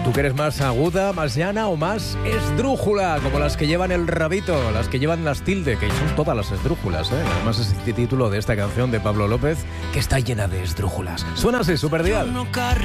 ¿Tú quieres más aguda, más llana o más esdrújula? Como las que llevan el rabito, las que llevan las tilde, que son todas las esdrújulas, ¿eh? Además es el título de esta canción de Pablo López, que está llena de esdrújulas. Suena así, Superdial.